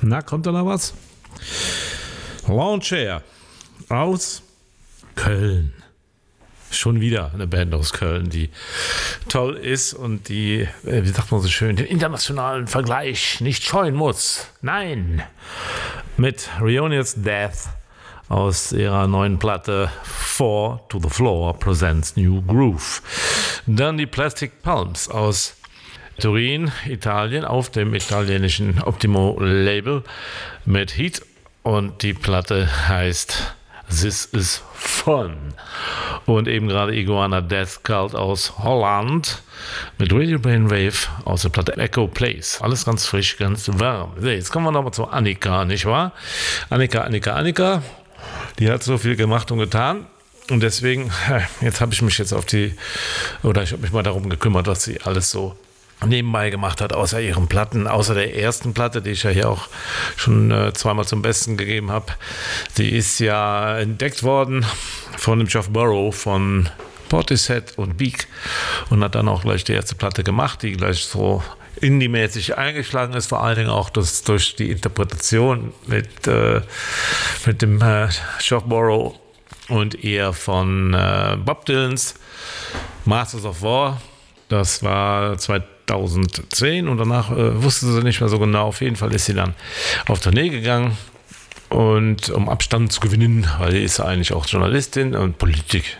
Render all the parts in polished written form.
Na, kommt da noch was? Lawnchair aus Köln. Schon wieder eine Band aus Köln, die toll ist und die, wie sagt man so schön, den internationalen Vergleich nicht scheuen muss. Nein! Mit Reunions Death aus ihrer neuen Platte Four to the Floor presents New Groove. Dann die Plastic Palms aus Turin, Italien, auf dem italienischen Optimo-Label mit Heat. Und die Platte heißt This is Fun. Und eben gerade Iguana Death Cult aus Holland mit Radio Brainwave aus der Platte Echo Place. Alles ganz frisch, ganz warm. So, jetzt kommen wir nochmal zu Annika, nicht wahr? Annika. Die hat so viel gemacht und getan. Und deswegen, ich habe mich mal darum gekümmert, was sie alles so nebenbei gemacht hat, außer ihren Platten, außer der ersten Platte, die ich ja hier auch schon zweimal zum Besten gegeben habe. Die ist ja entdeckt worden von dem Geoff Burrow von Portishead und Beak und hat dann auch gleich die erste Platte gemacht, die gleich so indie-mäßig eingeschlagen ist, vor allen Dingen auch durch die Interpretation mit dem Geoff Burrow und ihr von Bob Dylans Masters of War. Das war 2010 und danach wusste sie nicht mehr so genau. Auf jeden Fall ist sie dann auf Tournee gegangen und um Abstand zu gewinnen, weil sie ist eigentlich auch Journalistin und Politikjournalistin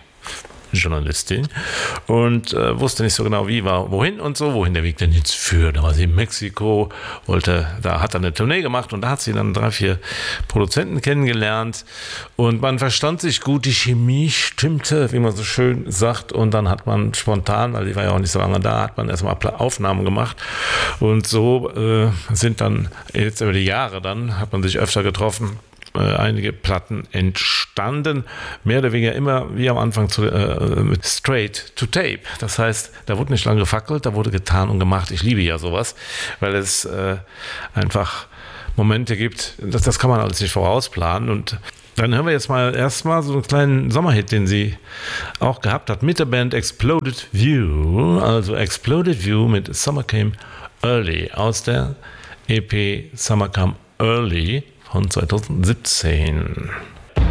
und wusste nicht so genau wie, wohin und so, wohin der Weg denn jetzt führt. Da war sie in Mexiko, hat eine Tournee gemacht und da hat sie dann 3-4 Produzenten kennengelernt und man verstand sich gut, die Chemie stimmte, wie man so schön sagt, und dann hat man spontan, weil die war ja auch nicht so lange da, hat man erstmal Aufnahmen gemacht und so sind dann jetzt über die Jahre dann, hat man sich öfter getroffen, einige Platten entstanden, mehr oder weniger immer wie am Anfang mit Straight to Tape. Das heißt, da wurde nicht lange gefackelt, da wurde getan und gemacht. Ich liebe ja sowas, weil es einfach Momente gibt, das kann man alles nicht vorausplanen. Und dann hören wir jetzt erstmal so einen kleinen Sommerhit, den sie auch gehabt hat mit der Band Exploded View, also Exploded View mit Summer Came Early aus der EP Summer Came Early von 2017.